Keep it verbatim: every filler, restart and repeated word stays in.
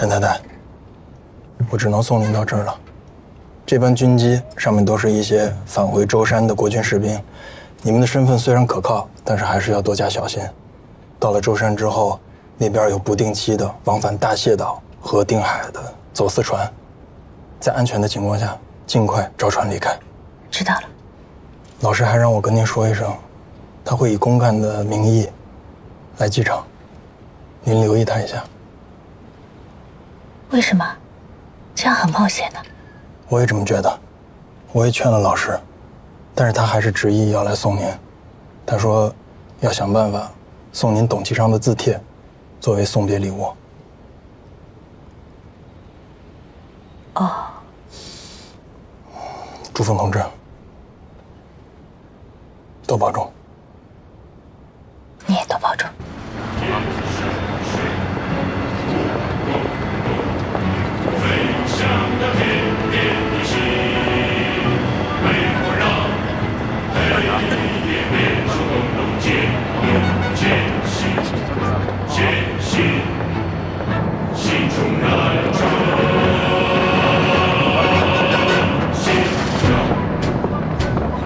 沈太太，我只能送您到这儿了。这班军机上面都是一些返回舟山的国军士兵，你们的身份虽然可靠，但是还是要多加小心。到了舟山之后，那边有不定期的往返大蟹岛和定海的走私船，在安全的情况下，尽快着船离开。 知道了。 老师还让我跟您说一声，他会以公干的名义来机场，您留意他一下。 为什么？这样很冒险呢。 我也这么觉得，我也劝了老师，但是他还是执意要来送您。他说要想办法送您董其昌的字帖，作为送别礼物。 哦。 朱峰同志，多保重。